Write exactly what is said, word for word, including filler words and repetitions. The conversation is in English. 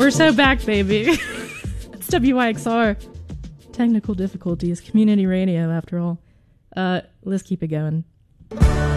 We're so back, baby. It's W Y X R. Technical difficulties. Community radio, after all. Uh, let's keep it going.